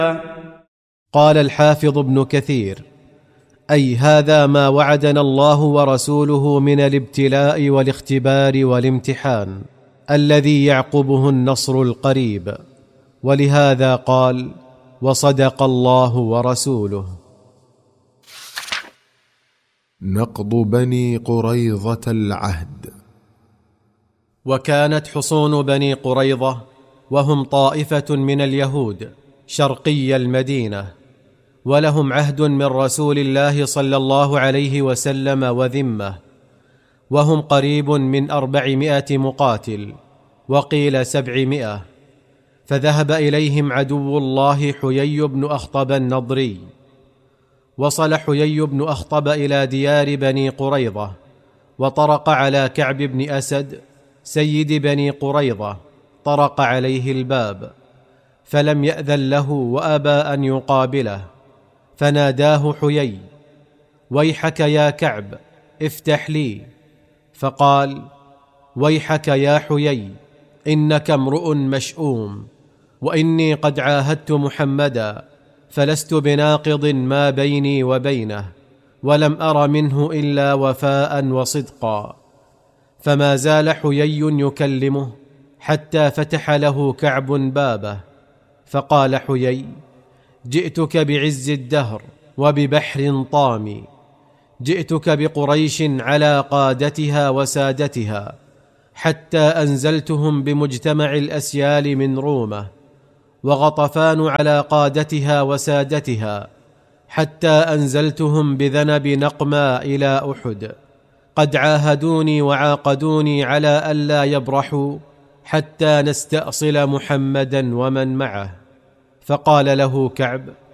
قال الحافظ ابن كثير: أي هذا ما وعدنا الله ورسوله من الابتلاء والاختبار والامتحان الذي يعقبه النصر القريب، ولهذا قال: وصدق الله ورسوله. نقض بني قريظة العهد. وكانت حصون بني قريظة وهم طائفة من اليهود شرقي المدينة، ولهم عهد من رسول الله صلى الله عليه وسلم وذمة، وهم قريب من 400 مقاتل، وقيل 700. فذهب إليهم عدو الله حيي بن أخطب النضري. وصل حيي بن أخطب إلى ديار بني قريظة، وطرق على كعب بن أسد سيد بني قريظة، طرق عليه الباب فلم يأذن له وأبى أن يقابله، فناداه حيي: ويحك يا كعب، افتح لي. فقال: ويحك يا حيي، إنك امرؤ مشؤوم، وإني قد عاهدت محمدا، فلست بناقض ما بيني وبينه، ولم أر منه إلا وفاء وصدقا. فما زال حيي يكلمه حتى فتح له كعب بابه، فقال حيي: جئتك بعز الدهر وببحر طامي، جئتك بقريش على قادتها وسادتها، حتى أنزلتهم بمجتمع الأسيال من رومة، وغطفان على قادتها وسادتها، حتى أنزلتهم بذنب نقمى إلى أحد. قد عاهدوني وعاقدوني على ألا يبرحوا حتى نستأصل محمدا ومن معه. فقال له كعب: